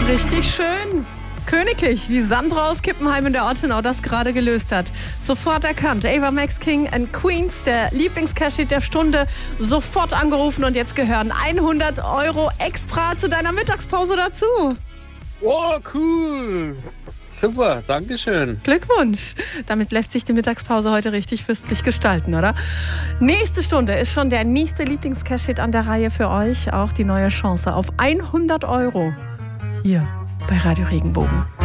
Richtig schön. Königlich, wie Sandra aus Kippenheim in der Ortenau das gerade gelöst hat. Sofort erkannt. Ava Max King and Queens, der Lieblingscash-Hit der Stunde, sofort angerufen und jetzt gehören 100 € extra zu deiner Mittagspause dazu. Oh, cool. Super, Dankeschön. Glückwunsch. Damit lässt sich die Mittagspause heute richtig festlich gestalten, oder? Nächste Stunde ist schon der nächste Lieblingscash-Hit an der Reihe für euch. Auch die neue Chance auf 100 € hier bei Radio Regenbogen.